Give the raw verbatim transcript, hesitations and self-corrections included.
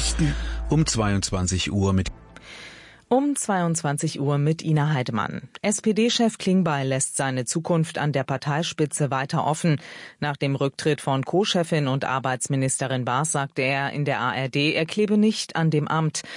Nachrichten um zweiundzwanzig Uhr mit Um zweiundzwanzig Uhr mit Ina Heidemann. S P D-Chef Klingbeil lässt seine Zukunft an der Parteispitze weiter offen. Nach dem Rücktritt von Co-Chefin und Arbeitsministerin Baas sagte er in der A R D, er klebe nicht an dem Amt.